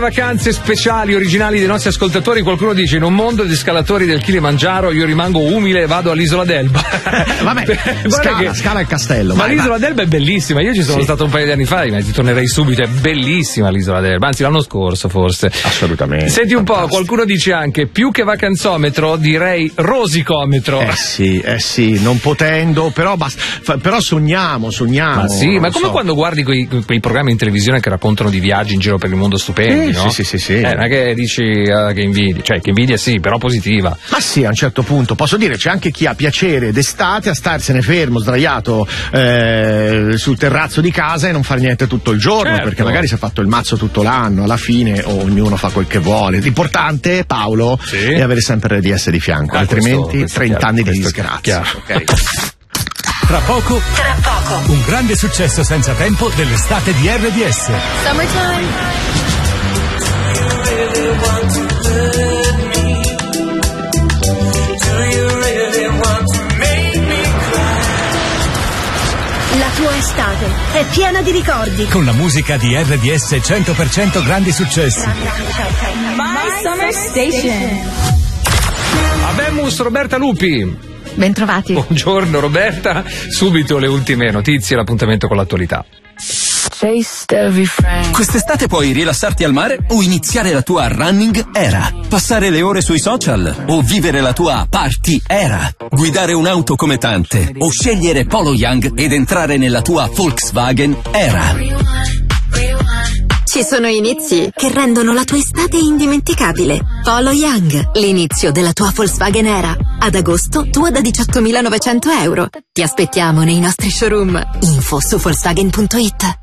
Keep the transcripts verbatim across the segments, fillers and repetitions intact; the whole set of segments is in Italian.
Vacanze speciali originali dei nostri ascoltatori. Qualcuno dice: in un mondo di scalatori del Kilimangiaro io rimango umile e vado all'isola d'Elba. Vabbè, scala, che... scala il castello. Ma vai, l'isola vai. d'Elba è bellissima. Io ci sono sì. stato un paio di anni fa, ma ti tornerei subito. È bellissima l'isola d'Elba, anzi l'anno scorso forse. Assolutamente. Senti un fantastico. po', qualcuno dice anche: più che vacanzometro direi rosicometro. Eh sì, eh sì, non potendo, però basta, però sogniamo, sogniamo. Ma sì, ma come so. quando guardi quei, quei programmi in televisione che raccontano di viaggi in giro per il mondo stupendi, eh, no? Sì, sì, sì, sì. Eh, non è che dici uh, che invidia, cioè che invidia sì, però positiva. Ma sì, a un certo punto posso dire c'è anche chi ha piacere d'estate a starsene fermo, sdraiato eh, sul terrazzo di casa e non fare niente tutto il giorno, certo. perché magari si è fatto il mazzo tutto l'anno, alla fine oh, ognuno fa quel che vuole. L'importante, Paolo, sì. è avere sempre R D S di fianco, ah, altrimenti questo, questo trenta chiaro, anni di disgrazia. Okay. Tra poco, tra poco, un grande successo senza tempo dell'estate di R D S. Summertime. La tua estate è piena di ricordi. Con la musica di R D S cento per cento grandi successi. My Summer Station. Abemus Roberta Lupi. Bentrovati. Buongiorno Roberta, subito le ultime notizie, l'appuntamento con l'attualità. Quest'estate puoi rilassarti al mare o iniziare la tua running era, passare le ore sui social o vivere la tua party era, guidare un'auto come tante o scegliere Polo Young ed entrare nella tua Volkswagen era. Ci sono inizi che rendono la tua estate indimenticabile. Polo Young, l'inizio della tua Volkswagen era. Ad agosto, tua da diciottomilanovecento euro. Ti aspettiamo nei nostri showroom. Info su Volkswagen punto it.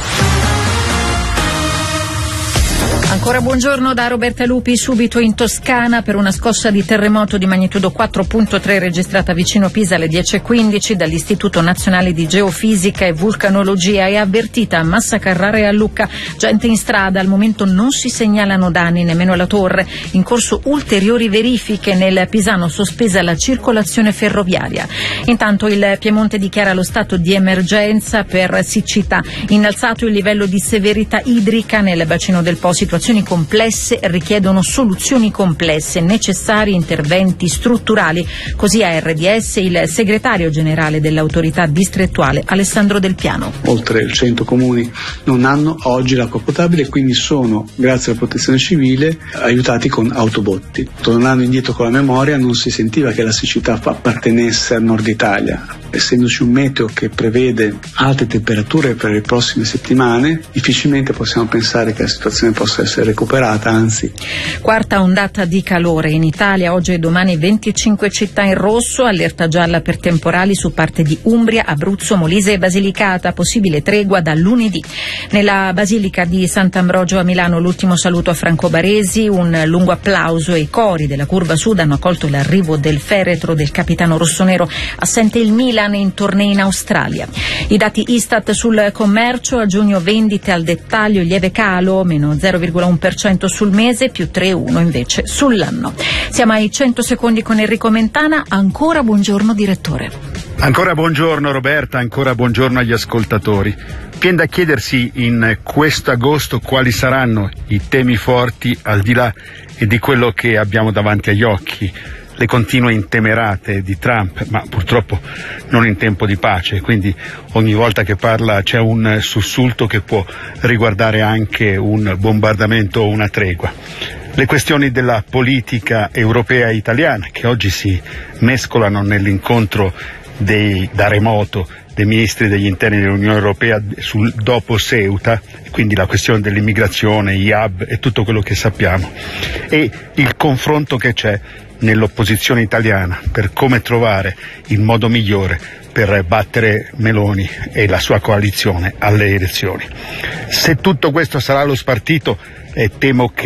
Ancora buongiorno da Roberta Lupi, subito in Toscana per una scossa di terremoto di magnitudo quattro virgola tre registrata vicino Pisa alle dieci e quindici dall'Istituto Nazionale di Geofisica e Vulcanologia e avvertita a Massa Carrara e a Lucca. Gente in strada, al momento non si segnalano danni nemmeno alla torre. In corso ulteriori verifiche nel Pisano, sospesa la circolazione ferroviaria. Intanto il Piemonte dichiara lo stato di emergenza per siccità. Innalzato il livello di severità idrica nel bacino del Po. Situazioni complesse richiedono soluzioni complesse, necessari interventi strutturali. Così a R D S il segretario generale dell'autorità distrettuale Alessandro Del Piano. Oltre cento comuni non hanno oggi l'acqua potabile e quindi sono, grazie alla protezione civile, aiutati con autobotti. Tornando indietro con la memoria, non si sentiva che la siccità appartenesse al nord Italia. Essendoci un meteo che prevede alte temperature per le prossime settimane, difficilmente possiamo pensare che la situazione possa essere recuperata, anzi. Quarta ondata di calore in Italia, oggi e domani venticinque città in rosso, allerta gialla per temporali su parte di Umbria, Abruzzo, Molise e Basilicata, possibile tregua da lunedì. Nella Basilica di Sant'Ambrogio a Milano l'ultimo saluto a Franco Baresi, un lungo applauso e i cori della curva sud hanno accolto l'arrivo del feretro del capitano rossonero, assente il Milan in tornei in Australia. I dati Istat sul commercio, a giugno vendite al dettaglio lieve calo, meno zero virgola uno per cento sul mese, più tre virgola uno invece sull'anno. Siamo ai cento secondi con Enrico Mentana, ancora buongiorno direttore. Ancora buongiorno Roberta, ancora buongiorno agli ascoltatori. Viene da chiedersi in questo agosto quali saranno i temi forti al di là di quello che abbiamo davanti agli occhi. Le continue intemerate di Trump, ma purtroppo non in tempo di pace, quindi ogni volta che parla c'è un sussulto che può riguardare anche un bombardamento o una tregua. Le questioni della politica europea e italiana che oggi si mescolano nell'incontro dei, da remoto dei ministri degli interni dell'Unione Europea sul dopo Ceuta, quindi la questione dell'immigrazione, gli hub e tutto quello che sappiamo, e il confronto che c'è nell'opposizione italiana per come trovare il modo migliore per battere Meloni e la sua coalizione alle elezioni. Se tutto questo sarà lo spartito, eh, temo che